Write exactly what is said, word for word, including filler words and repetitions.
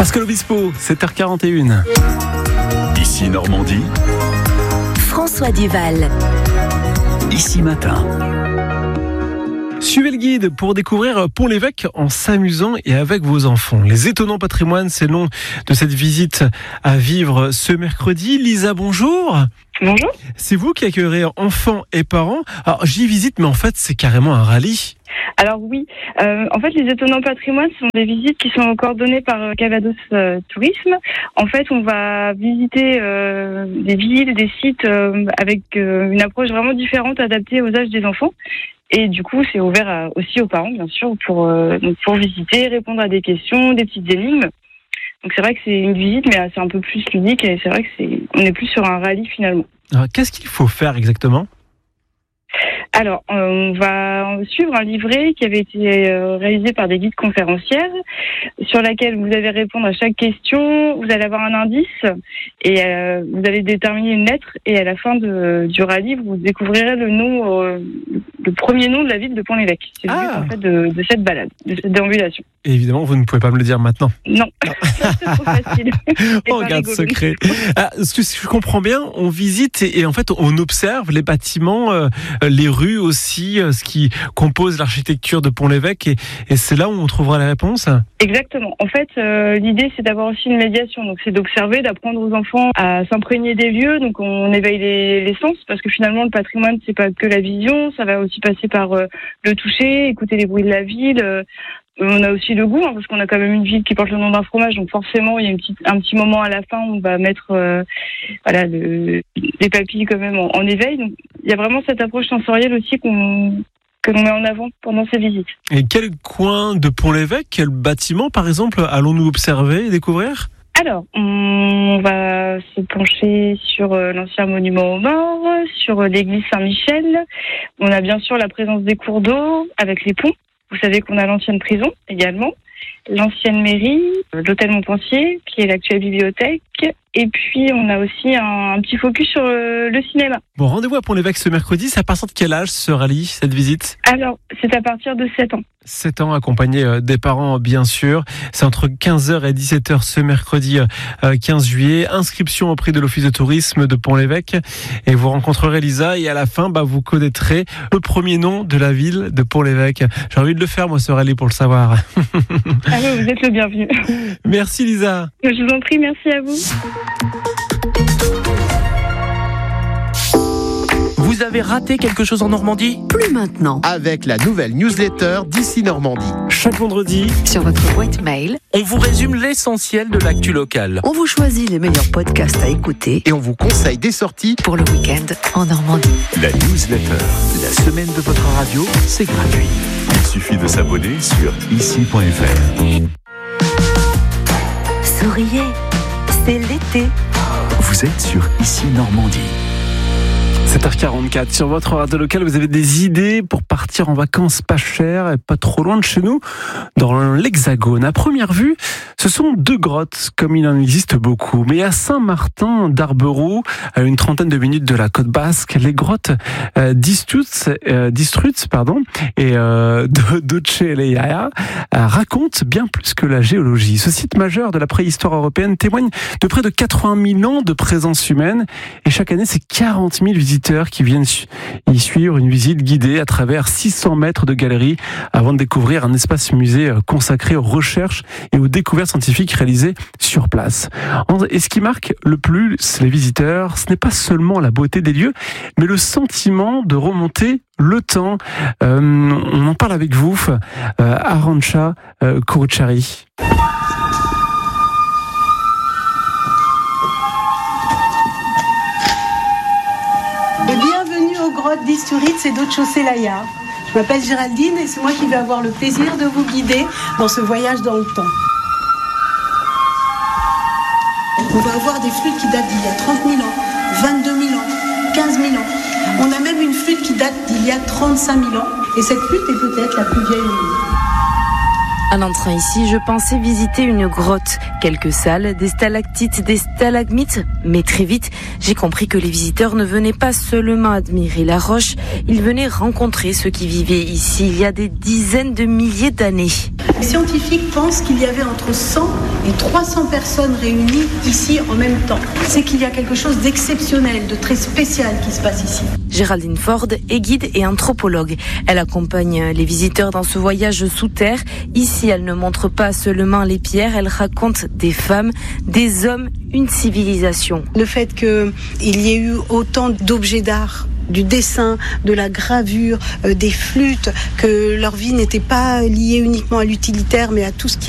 Pascal Obispo, sept heures quarante et une. Ici Normandie. François Duval. Ici Matin. Suivez le guide pour découvrir Pont-l'Évêque en s'amusant et avec vos enfants. Les étonnants patrimoines, c'est le nom de cette visite à vivre ce mercredi. Lisa, bonjour. Bonjour. C'est vous qui accueillerez enfants et parents. Alors j'y visite, mais en fait c'est carrément un rallye. Alors oui, euh, en fait les étonnants patrimoines sont des visites qui sont coordonnées par euh, Calvados euh, Tourisme. En fait on va visiter euh, des villes, des sites euh, avec euh, une approche vraiment différente adaptée aux âges des enfants. Et du coup c'est ouvert à, aussi aux parents bien sûr pour, euh, donc pour visiter, répondre à des questions, des petites énigmes. Donc c'est vrai que c'est une visite mais c'est un peu plus ludique et c'est vrai que c'est on est plus sur un rallye finalement. Alors, qu'est-ce qu'il faut faire exactement ? Alors, on va suivre un livret qui avait été réalisé par des guides conférencières sur laquelle vous allez répondre à chaque question, vous allez avoir un indice et euh, vous allez déterminer une lettre et à la fin de, du rallye, vous découvrirez le nom, euh, le premier nom de la ville de Pont-l'Évêque. C'est le Ah. but en fait de, de cette balade, de cette déambulation. Et évidemment, vous ne pouvez pas me le dire maintenant. Non, c'est trop facile. C'est On pas garde rigolo. secret. Ah, ce que si je comprends bien, on visite et, et en fait on observe les bâtiments, euh, les rues aussi, euh, ce qui compose l'architecture de Pont-l'Évêque et, et c'est là où on trouvera les réponses. Exactement. En fait, euh, l'idée, c'est d'avoir aussi une médiation. Donc, c'est d'observer, d'apprendre aux enfants à s'imprégner des lieux. Donc, on éveille les, les sens parce que finalement, le patrimoine, c'est pas que la vision. Ça va aussi passer par euh, le toucher, écouter les bruits de la ville. Euh, on a aussi le goût, hein, parce qu'on a quand même une ville qui porte le nom d'un fromage. Donc, forcément, il y a une petite, un petit moment à la fin où on va mettre euh, voilà, le, les papilles quand même en, en éveil. Donc, il y a vraiment cette approche sensorielle aussi qu'on que l'on met en avant pendant ces visites. Et quel coin de Pont-l'Évêque, quel bâtiment par exemple, allons-nous observer et découvrir ? Alors, on va se pencher sur euh, l'ancien monument aux morts, sur euh, l'église Saint-Michel. On a bien sûr la présence des cours d'eau avec les ponts. Vous savez qu'on a l'ancienne prison également, l'ancienne mairie, euh, l'hôtel Montpensier, qui est l'actuelle bibliothèque. Et puis, on a aussi un, un petit focus sur euh, le cinéma. Bon, rendez-vous à Pont-l'Évêque ce mercredi. C'est à partir de quel âge ce rallye, cette visite ? Alors, c'est à partir de sept ans. sept ans, accompagné des parents, bien sûr. C'est entre quinze heures et dix-sept heures ce mercredi quinze juillet. Inscription au prix de l'Office de tourisme de Pont-l'Évèque. Et vous rencontrerez Lisa et à la fin, bah, vous connaîtrez le premier nom de la ville de Pont-l'Évêque. J'ai envie de le faire, moi, ce rallye, pour le savoir. Ah oui, vous êtes le bienvenu. Merci, Lisa. Je vous en prie, merci à vous. Vous avez raté quelque chose en Normandie ? Plus maintenant. Avec la nouvelle newsletter d'Ici Normandie. Chaque vendredi, Sur votre boîte mail, On vous résume l'essentiel de l'actu locale. on vous choisit les meilleurs podcasts à écouter Et on vous conseille des sorties. pour le week-end en Normandie. La newsletter, la semaine de votre radio, c'est gratuit. Il suffit de s'abonner sur ici point f r. Souriez, c'est l'été. Vous êtes sur Ici Normandie. sept heures quarante-quatre, sur votre radio locale, vous avez des idées pour partir en vacances pas chères et pas trop loin de chez nous, dans l'Hexagone. À première vue, ce sont deux grottes, comme il en existe beaucoup. Mais à Saint-Martin d'Arberoux, à une trentaine de minutes de la côte basque, les grottes euh, d'Istrutz, euh, d'Istrutz, pardon, et euh, de d'Oceleia euh, racontent bien plus que la géologie. Ce site majeur de la préhistoire européenne témoigne de près de quatre-vingt mille ans de présence humaine. Et chaque année, c'est quarante mille visiteurs qui viennent y suivre une visite guidée à travers six cents mètres de galerie avant de découvrir un espace musée consacré aux recherches et aux découvertes scientifiques réalisées sur place. Et ce qui marque le plus les visiteurs, ce n'est pas seulement la beauté des lieux, mais le sentiment de remonter le temps. Euh, on en parle avec vous, euh, Arantxa euh, Kuruchari. Et bienvenue aux grottes d'Isturitz et d'Oceleia. Je m'appelle Géraldine et c'est moi qui vais avoir le plaisir de vous guider dans ce voyage dans le temps. On va avoir des flûtes qui datent d'il y a trente mille ans, vingt-deux mille ans, quinze mille ans. On a même une flûte qui date d'il y a trente-cinq mille ans et cette flûte est peut-être la plus vieille au monde. En entrant ici, je pensais visiter une grotte, quelques salles, des stalactites, des stalagmites, mais très vite, j'ai compris que les visiteurs ne venaient pas seulement admirer la roche, ils venaient rencontrer ceux qui vivaient ici il y a des dizaines de milliers d'années. Les scientifiques pensent qu'il y avait entre cent et trois cents personnes réunies ici en même temps. C'est qu'il y a quelque chose d'exceptionnel, de très spécial qui se passe ici. Géraldine Ford est guide et anthropologue. Elle accompagne les visiteurs dans ce voyage sous terre. Ici, elle ne montre pas seulement les pierres, elle raconte des femmes, des hommes, une civilisation. Le fait qu'il y ait eu autant d'objets d'art, du dessin, de la gravure, euh, des flûtes, que leur vie n'était pas liée uniquement à l'utilitaire, mais à tout ce qui